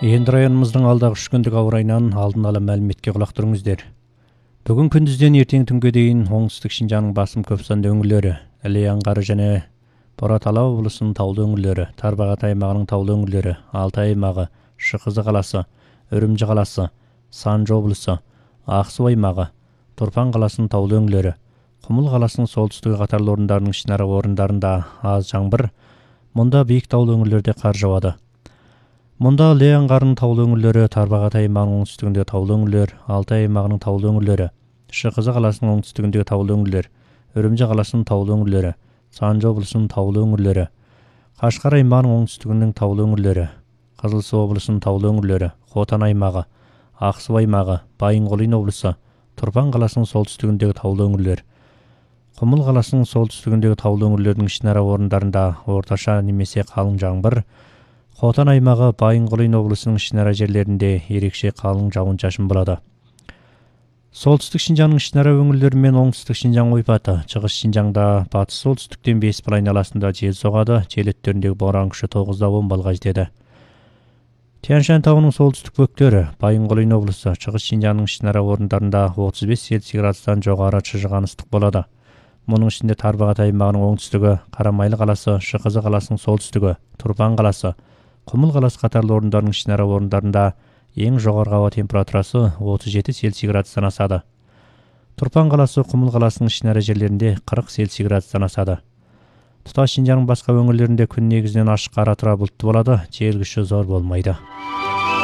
Енді районымыздың алдағы 3 күндік ауа райынан алдын ала мәліметке құлақ тұрыңыздар. Бүгін күндізден ертең түнге дейін оңтүстік Шинжаңның басым көп санды өңірлері, Іле аңғары және Боратала облысының таулы өңірлері, Тарбағатай аймағының таулы өңірлері, Алтай аймағы, Шықызы қаласы, Үрімжі қаласы, Санжы облысы, Ақсу аймағы, Тұрпан қаласының таулы өңірлері, Құмыл қаласының солтүстігі қатарлы орындарының ішінара орындарында аз жаңбыр, мұнда биік таулы өңірлерде қар жауады. Мұнда Іле аңғарының таулы өңірлері, Тарбағатай аймағының оңтүстігіндегі таулы өңірлер, Алтай аймағының таулы өңірлері, Шықызы қаласының оңтүстігіндегі таулы өңірлер, Үрімжі қаласының таулы өңірлері, Санжы облысының таулы өңірлері, Қашқар аймағының оңтүстігінің таулы өңірлері, Қызылсу облысының таулы өңірлері, Хотан аймағы, Ақсу аймағы, Байынқолин облысы, Тұрпан қаласының солтүстігіндегі таулы өңірлер, Құмыл қаласының солтүстігіндегі таулы өңірлердің ішінара орындарында орташа немесе қалың жаңбыр, Хотан аймағы, Байынқолин облысының ішінара жерлерінде ерекше қалың жауын-шашын болады. Солтүстік Шинжаңның ішінара өңірлері мен оңтүстік Шинжаң ойпаты, шығыс Шинжаңда батыс солтүстіктен 5 миль айналасында жел соғады, жел өттеріндегі боран күші 9-10 балға жетеді. Тянь-Шань тауының солтүстік бөктері, Байынқолин облысы, шығыс Шинжаңның ішінара орындарында 35 Цельсий градустан жоғары шыжыған ыстық болады. Мұның ішінде Тарбағатай аймағының оңтүстігі, Қарамайлы қаласы, Шықызы қаласының солтүстігі, Тұрпан қаласы, Құмыл қаласы қатарлы орындарының ішінара орындарында ең жоғарғы ауа температурасы 37 Цельсий градустан асады. Тұрпан қаласы, Құмыл қаласының ішінара жерлерінде 40 Цельсий градустан асады. Тұтас Шинжаңның басқа өңірлерінде күн негізінен ашық ара тұра бұлтты болады, жел күші зор болмайды.